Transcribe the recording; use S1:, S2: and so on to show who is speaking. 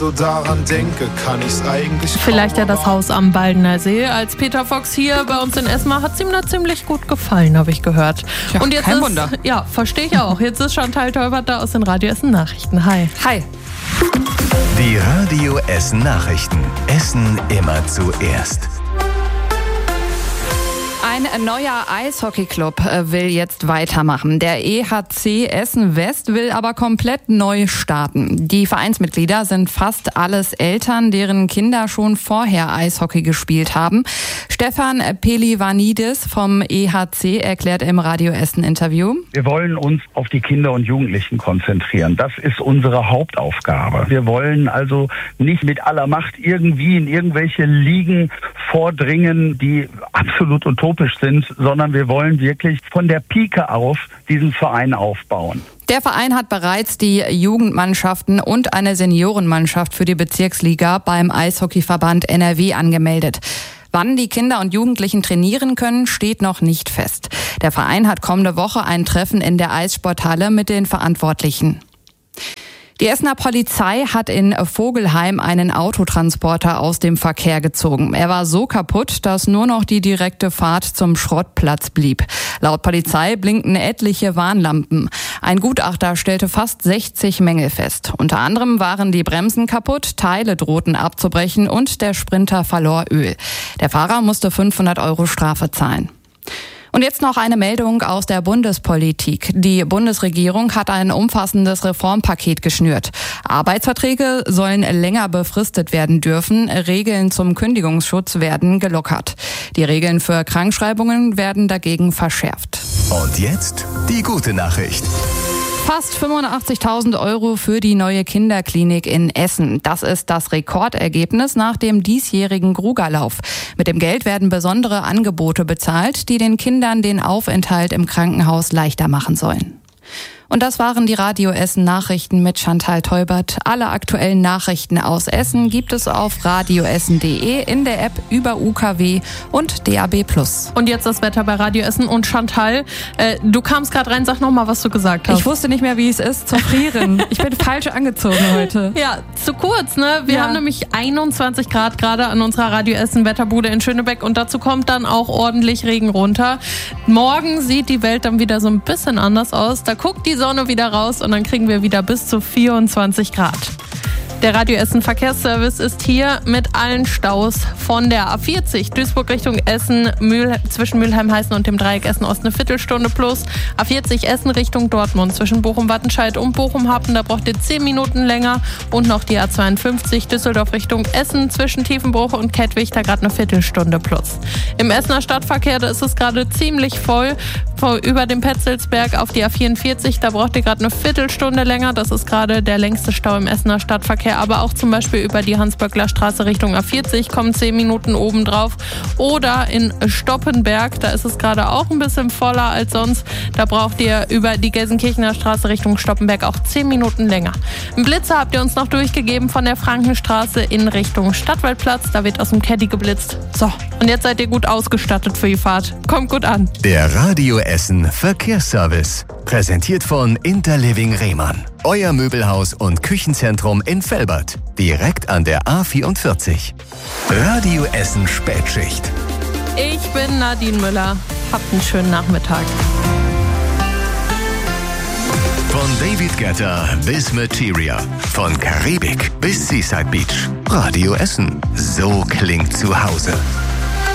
S1: so daran denke, kann ich's eigentlich
S2: Vielleicht ja das Haus am Baldener See. Als Peter Fox hier bei uns in Essen war, hat es ihm da ziemlich gut gefallen, habe ich gehört.
S3: Ja,
S2: und jetzt
S3: kein Wunder.
S2: Ja, verstehe ich auch. Jetzt ist Chantal Teubert da aus den Radio Essen Nachrichten. Hi.
S3: Hi.
S4: Die Radio Essen Nachrichten. Essen immer zuerst.
S3: Ein neuer Eishockeyclub will jetzt weitermachen. Der EHC Essen West will aber komplett neu starten. Die Vereinsmitglieder sind fast alles Eltern, deren Kinder schon vorher Eishockey gespielt haben. Stefan Pelivanidis vom EHC erklärt im Radio Essen Interview:
S5: Wir wollen uns auf die Kinder und Jugendlichen konzentrieren. Das ist unsere Hauptaufgabe. Wir wollen also nicht mit aller Macht irgendwie in irgendwelche Ligen vordringen, die absolut utopisch sind, sondern wir wollen wirklich von der Pike auf diesen Verein aufbauen.
S3: Der Verein hat bereits die Jugendmannschaften und eine Seniorenmannschaft für die Bezirksliga beim Eishockeyverband NRW angemeldet. Wann die Kinder und Jugendlichen trainieren können, steht noch nicht fest. Der Verein hat kommende Woche ein Treffen in der Eissporthalle mit den Verantwortlichen. Die Essener Polizei hat in Vogelheim einen Autotransporter aus dem Verkehr gezogen. Er war so kaputt, dass nur noch die direkte Fahrt zum Schrottplatz blieb. Laut Polizei blinkten etliche Warnlampen. Ein Gutachter stellte fast 60 Mängel fest. Unter anderem waren die Bremsen kaputt, Teile drohten abzubrechen und der Sprinter verlor Öl. Der Fahrer musste 500 € Strafe zahlen. Und jetzt noch eine Meldung aus der Bundespolitik. Die Bundesregierung hat ein umfassendes Reformpaket geschnürt. Arbeitsverträge sollen länger befristet werden dürfen. Regeln zum Kündigungsschutz werden gelockert. Die Regeln für Krankschreibungen werden dagegen verschärft.
S4: Und jetzt die gute Nachricht.
S3: Fast 85.000 € für die neue Kinderklinik in Essen. Das ist das Rekordergebnis nach dem diesjährigen Grugerlauf. Mit dem Geld werden besondere Angebote bezahlt, die den Kindern den Aufenthalt im Krankenhaus leichter machen sollen. Und das waren die Radio Essen Nachrichten mit Chantal Teubert. Alle aktuellen Nachrichten aus Essen gibt es auf radioessen.de, in der App über UKW und DAB+.
S2: Und jetzt das Wetter bei Radio Essen und Chantal. Du kamst gerade rein, sag nochmal, was du gesagt hast.
S3: Ich wusste nicht mehr, wie es ist zu frieren. Ich bin falsch angezogen heute.
S2: Ja, zu kurz, ne? Wir
S3: Ja.
S2: haben nämlich 21 Grad gerade an unserer Radio Essen Wetterbude in Schönebeck und dazu kommt dann auch ordentlich Regen runter. Morgen sieht die Welt dann wieder so ein bisschen anders aus. Da guckt die Sonne wieder raus und dann kriegen wir wieder bis zu 24 Grad. Der Radio Essen Verkehrsservice ist hier mit allen Staus von der A40 Duisburg Richtung Essen, zwischen Mülheim-Heißen und dem Dreieck Essen-Ost eine Viertelstunde plus. A40 Essen Richtung Dortmund zwischen Bochum-Wattenscheid und Bochum-Happen, da braucht ihr 10 Minuten länger. Und noch die A52 Düsseldorf Richtung Essen zwischen Tiefenbruch und Kettwig, da gerade eine Viertelstunde plus. Im Essener Stadtverkehr, da ist es gerade ziemlich voll. Über dem Petzelsberg auf die A44, da braucht ihr gerade eine Viertelstunde länger. Das ist gerade der längste Stau im Essener Stadtverkehr. Aber auch zum Beispiel über die Hans-Böckler Straße Richtung A40 kommen 10 Minuten obendrauf. Oder in Stoppenberg, da ist es gerade auch ein bisschen voller als sonst. Da braucht ihr über die Gelsenkirchener Straße Richtung Stoppenberg auch 10 Minuten länger. Einen Blitzer habt ihr uns noch durchgegeben von der Frankenstraße in Richtung Stadtwaldplatz. Da wird aus dem Caddy geblitzt. So, und jetzt seid ihr gut ausgestattet für die Fahrt. Kommt gut an.
S4: Der Radio Essen Verkehrsservice. Präsentiert von Interliving Rehmann. Euer Möbelhaus und Küchenzentrum in Velbert. Direkt an der A44. Radio Essen Spätschicht.
S2: Ich bin Nadine Müller. Habt einen schönen Nachmittag.
S4: Von David Guetta bis Materia. Von Karibik bis Seaside Beach. Radio Essen. So klingt zu Hause.